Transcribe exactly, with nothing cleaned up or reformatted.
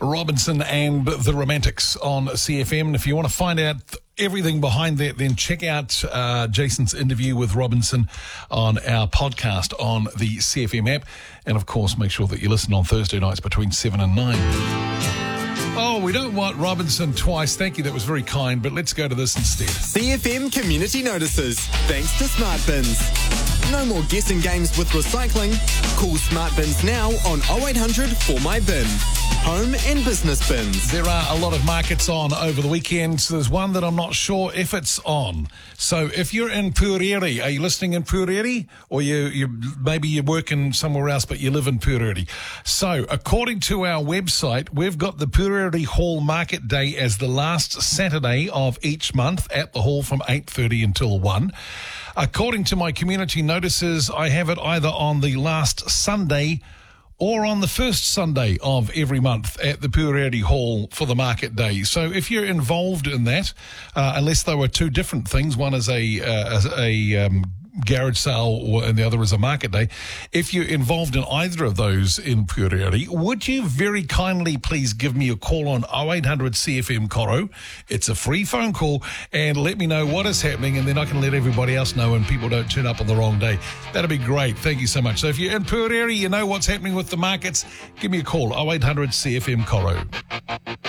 Robinson and the Romantics on C F M. And if you want to find out everything behind that, then check out uh, Jason's interview with Robinson on our podcast on the C F M app. And, of course, make sure that you listen on Thursday nights between seven and nine. Oh, we don't want Robinson twice. Thank you. That was very kind. But let's go to this instead. C F M Community Notices. Thanks to Smart Bins. No more guessing games with recycling. Call Smart Bins now on oh eight hundred for my bin. Home and business bins. There are a lot of markets on over the weekend. So there's one that I'm not sure if it's on. So if you're in Pureri, are you listening in Pureri? Or you, you maybe you're working somewhere else, but you live in Pureri. So according to our website, we've got the Pureri Hall Market Day as the last Saturday of each month at the hall from eight thirty until one. According to my community notices, I have it either on the last Sunday or on the first Sunday of every month at the Pureri Hall for the market day. So if you're involved in that, uh, unless they were two different things, one is a, uh, a, a um, garage sale or, and the other is a market day, if you're involved in either of those in Pureri, would you very kindly please give me a call on oh eight hundred C F M Coro? It's a free phone call, and let me know what is happening, and then I can let everybody else know and people don't turn up on the wrong day. That'd be great. Thank you so much. So if you're in Pureri, you know what's happening with the markets, give me a call, oh eight hundred C F M Coro.